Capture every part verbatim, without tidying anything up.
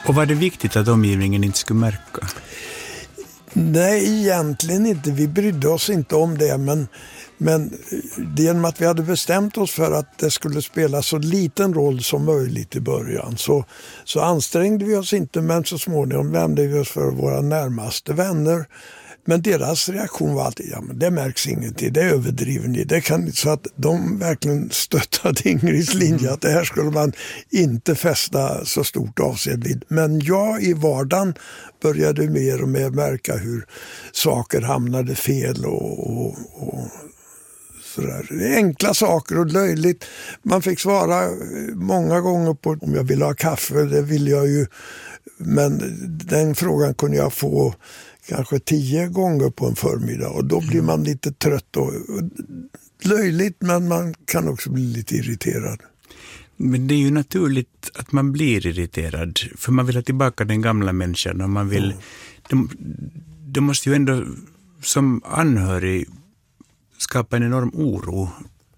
Och var det viktigt att omgivningen inte skulle märka? Nej, egentligen inte. Vi brydde oss inte om det, men, men genom att vi hade bestämt oss för att det skulle spela så liten roll som möjligt i början så, så ansträngde vi oss inte, men så småningom vände vi oss för våra närmaste vänner. Men deras reaktion var alltid, ja men det märks ingenting, det är överdriven. Det kan, så att de verkligen stöttade Ingrids linje att det här skulle man inte fästa så stort avseende vid. Men jag i vardagen började mer och mer märka hur saker hamnade fel och, och, och sådär. Enkla saker och löjligt. Man fick svara många gånger på om jag ville ha kaffe, det ville jag ju. Men den frågan kunde jag få kanske tio gånger på en förmiddag och då blir man lite trött och löjligt, men man kan också bli lite irriterad. Men det är ju naturligt att man blir irriterad, för man vill ha tillbaka den gamla människan och man vill, mm. de, de måste ju ändå som anhörig skapa en enorm oro.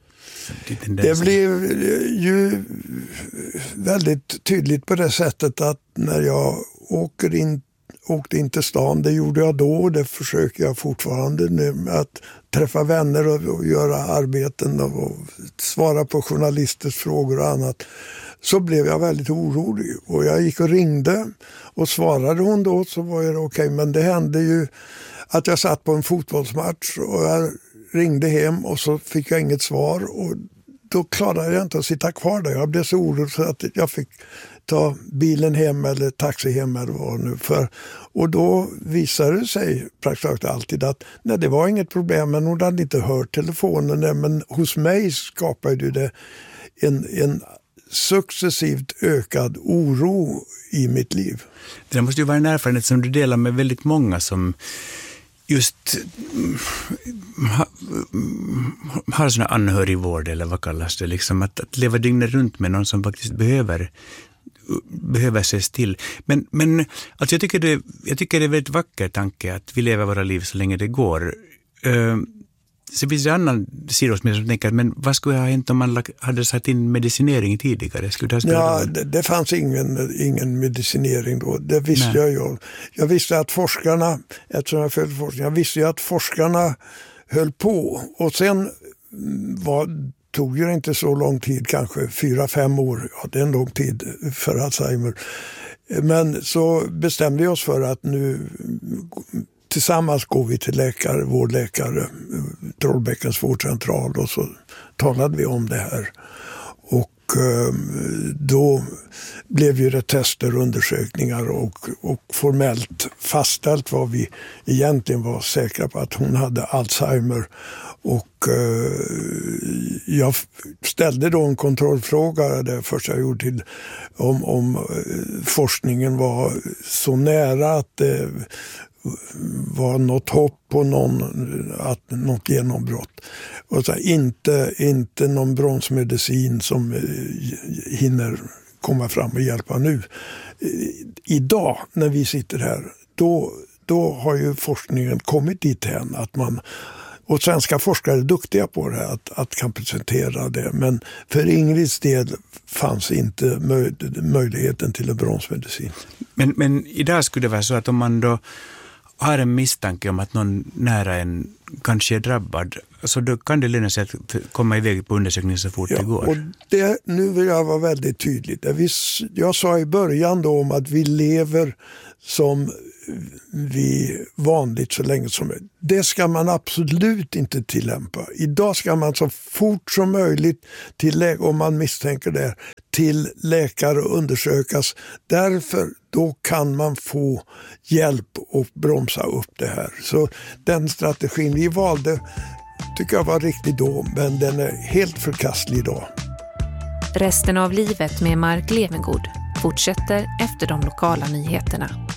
Det blev ju väldigt tydligt på det sättet att när jag åker in åkte in till stan, det gjorde jag då och det försöker jag fortfarande nu med att träffa vänner och, och göra arbeten och, och svara på journalisters frågor och annat. Så blev jag väldigt orolig och jag gick och ringde och svarade hon då så var det okej, okay. Men det hände ju att jag satt på en fotbollsmatch och jag ringde hem och så fick jag inget svar och då klarade jag inte att sitta kvar där. Jag blev så orolig så att jag fick ta bilen hem eller taxi hem eller vad nu för. Och då visade det sig praktiskt alltid att nej, det var inget problem, men hon hade inte hört telefonen. Nej, men hos mig skapade det en, en successivt ökad oro i mitt liv. Det måste ju vara en erfarenhet som du delar med väldigt många som just ha, har sån här anhörigvård eller vad kallas det, liksom att, att leva dygnet runt med någon som faktiskt behöver behöver ses till. Men, men alltså jag, tycker det, jag tycker det är en väldigt vacker tanke att vi lever våra liv så länge det går. Uh, så finns det en annan sida hos mig som tänker, men vad skulle ha hänt om man hade satt in medicinering tidigare? Skulle det ja, det, det fanns ingen, ingen medicinering då. Det visste Nej. jag ju. Jag visste att forskarna, eftersom jag följde forskning, jag visste ju att forskarna höll på. Och sen var tog ju inte så lång tid, kanske fyra, fem år. Ja, det är en lång tid för Alzheimer. Men så bestämde vi oss för att nu tillsammans går vi till läkare, vår läkare, Trollbäckens vårdcentral, och så talade vi om det här. Och då blev ju det tester och undersökningar och, och formellt fastställt vad vi egentligen var säkra på, att hon hade Alzheimer. Och eh, jag ställde då en kontrollfråga, det första jag gjorde, till om, om eh, forskningen var så nära att det var något hopp på någon, att, något genombrott. Och så, inte, inte någon bromsmedicin som eh, hinner komma fram och hjälpa nu. Idag när vi sitter här, då, då har ju forskningen kommit dit hän att man, och svenska forskare är duktiga på det här, att, att kan presentera det. Men för Ingrids del fanns inte möj, möjligheten till en bromsmedicin. Men, men idag skulle det vara så att om man då har en misstanke om att någon nära en kanske är drabbad, så då kan det löna sig att komma iväg på undersökning så fort ja, det går. Och det, nu vill jag vara väldigt tydlig. Jag sa i början då om att vi lever som vi vanligt så länge som möjligt. Det ska man absolut inte tillämpa. Idag ska man så fort som möjligt, till, om man misstänker det, till läkare och undersökas. Därför då kan man få hjälp att bromsa upp det här. Så den strategin vi valde tycker jag var riktig då, men den är helt förkastlig idag. Resten av livet med Mark Levengood fortsätter efter de lokala nyheterna.